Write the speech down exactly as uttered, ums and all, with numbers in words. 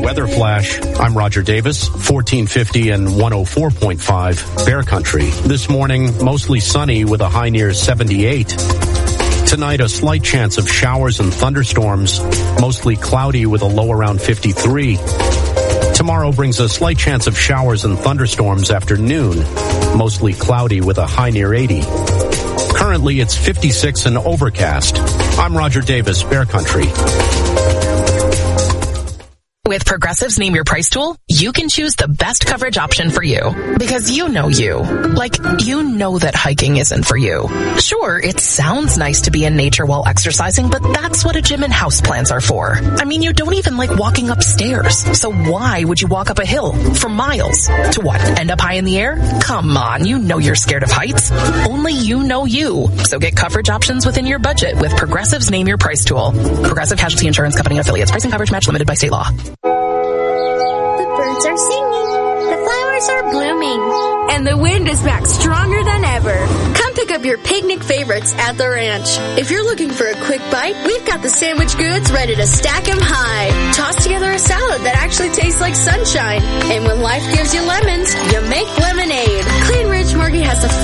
Weather Flash. I'm Roger Davis, fourteen fifty and one oh four point five Bear Country. This morning, mostly sunny with a high near seventy-eight. Tonight, a slight chance of showers and thunderstorms, mostly cloudy with a low around fifty-three. Tomorrow brings a slight chance of showers and thunderstorms after noon, mostly cloudy with a high near eighty. Currently, it's fifty-six and overcast. I'm Roger Davis, Bear Country. With Progressive's Name Your Price tool, you can choose the best coverage option for you. Because you know you. Like, you know that hiking isn't for you. Sure, it sounds nice to be in nature while exercising, but that's what a gym and houseplants are for. I mean, you don't even like walking upstairs. So why would you walk up a hill for miles? To what, end up high in the air? Come on, you know you're scared of heights. Only you know you. So get coverage options within your budget with Progressive's Name Your Price tool. Progressive Casualty Insurance Company and affiliates. Pricing coverage match limited by state law. The birds are singing, the flowers are blooming, and the wind is back stronger than ever. Come pick up your picnic favorites at the ranch. If you're looking for a quick bite, we've got the sandwich goods ready to stack 'em high. Toss together a salad that actually tastes like sunshine. And when life gives you lemons, you make lemonade. Clean Ridge Market has a